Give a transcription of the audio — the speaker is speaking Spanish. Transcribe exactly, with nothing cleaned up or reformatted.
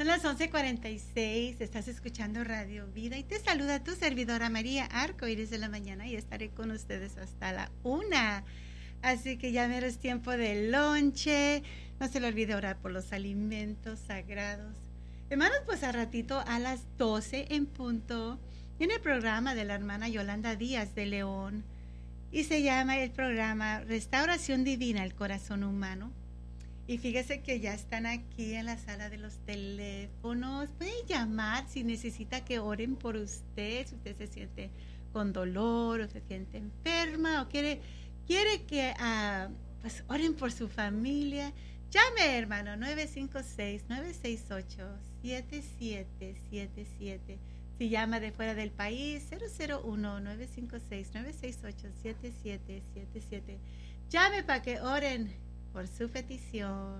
Son las once cuarenta y seis, estás escuchando Radio Vida y te saluda tu servidora María Arcoíris de la mañana y estaré con ustedes hasta la una. Así que ya mero es tiempo de lonche, no se le olvide orar por los alimentos sagrados. Hermanos, pues a ratito a las doce en punto viene el programa de la hermana Yolanda Díaz de León y se llama el programa Restauración Divina al Corazón Humano. Y fíjese que ya están aquí en la sala de los teléfonos. Puede llamar si necesita que oren por usted, si usted se siente con dolor o se siente enferma o quiere, quiere que uh, pues oren por su familia. Llame, hermano, nueve cinco seis, nueve seis ocho, siete siete siete siete. Si llama de fuera del país, cero cero uno, nueve cinco seis, nueve seis ocho, siete siete siete siete. Llame para que oren por su petición.